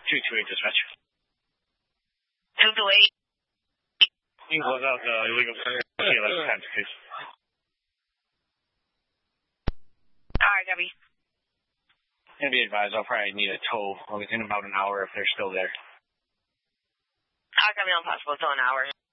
228 dispatch. 228. You can close out the illegal CLS case. Alright, copy. And be advised, I'll probably need a tow within about an hour if they're still there. I'll come in on possible till an hour.